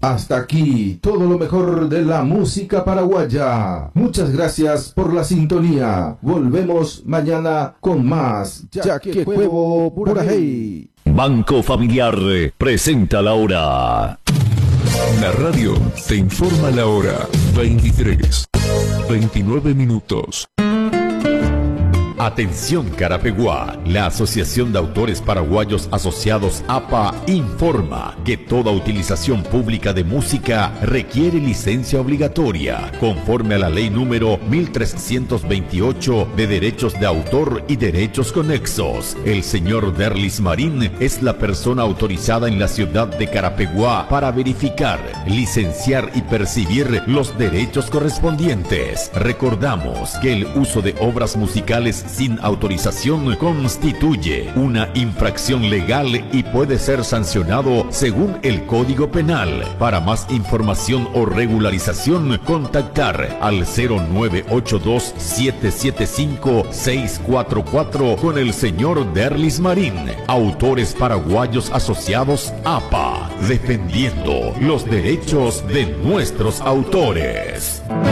Hasta aquí todo lo mejor de la música paraguaya. Muchas gracias por la sintonía. Volvemos mañana con más Yaque Huevo por ahí. Banco Familiar presenta la hora. La radio te informa la hora. 23:29 minutos. Atención Carapeguá, la Asociación de Autores Paraguayos Asociados APA informa que toda utilización pública de música requiere licencia obligatoria, conforme a la ley número 1328 de derechos de autor y derechos conexos. El señor Derlis Marín es la persona autorizada en la ciudad de Carapeguá para verificar, licenciar y percibir los derechos correspondientes. Recordamos que el uso de obras musicales sin autorización constituye una infracción legal y puede ser sancionado según el Código Penal. Para más información o regularización, contactar al 0982-775-644 con el señor Derlis Marín. Autores Paraguayos Asociados APA, defendiendo los derechos de nuestros autores.